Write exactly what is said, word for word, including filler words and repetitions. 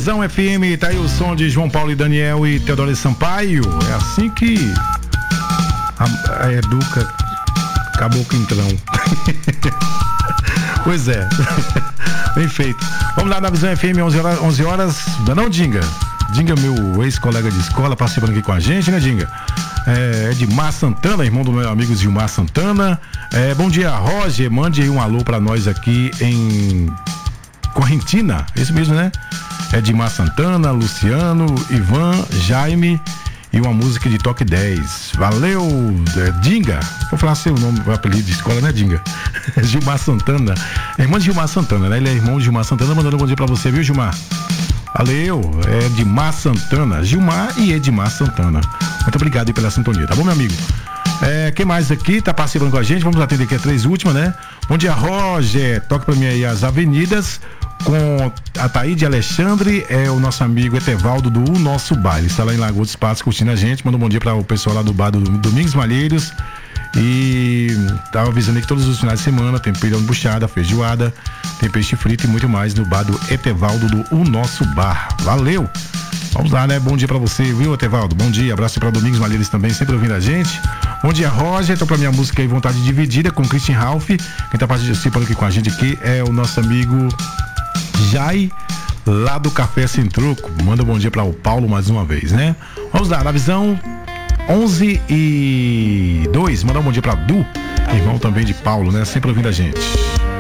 Visão F M, tá aí o som de João Paulo e Daniel e Teodoro Sampaio. É assim que a, a educa Caboclo Entrão. Pois é. Bem feito. Vamos lá na Visão F M, onze horas, onze horas. Não, não, Dinga? Dinga, meu ex-colega de escola, participando aqui com a gente, né, Dinga? É, Edmar Santana, irmão do meu amigo Gilmar Santana. É, bom dia, Roger. Mande aí um alô pra nós aqui em Correntina. É isso mesmo, né? Edmar Santana, Luciano, Ivan, Jaime e uma música de Toque dez. Valeu, é, Dinga. Vou falar seu nome, o apelido de escola, né, Dinga? Gilmar Santana. É irmão de Gilmar Santana, né? Ele é irmão de Gilmar Santana, mandando um bom dia pra você, viu, Gilmar? Valeu, é Edmar Santana. Gilmar e Edmar Santana. Muito obrigado aí pela sintonia, tá bom, meu amigo? É, quem mais aqui tá participando com a gente? Vamos atender aqui a três últimas, né? Bom dia, Roger. Toca pra mim aí as avenidas com a Taíde Alexandre, é o nosso amigo Etevaldo do O Nosso Baile. Está lá em Lagoa dos Patos curtindo a gente. Manda um bom dia para o pessoal lá do bar do Domingos Malheiros. E tava avisando que todos os finais de semana tem pirão buchada, feijoada, tem peixe frito e muito mais no bar do Etevaldo do O Nosso Bar. Valeu! Vamos lá, né? Bom dia pra você, viu, Etevaldo? Bom dia, abraço pra Domingos Malheiros também, sempre ouvindo a gente. Bom dia, Roger. Então, pra minha música aí, Vontade Dividida, com Christian Ralph. Quem tá participando aqui com a gente aqui é o nosso amigo Jai, lá do Café Sem Troco. Manda um bom dia para o Paulo mais uma vez, né? Vamos lá, na Visão onze e dois. Manda um bom dia para Du, irmão também de Paulo, né? Sempre ouvindo a gente.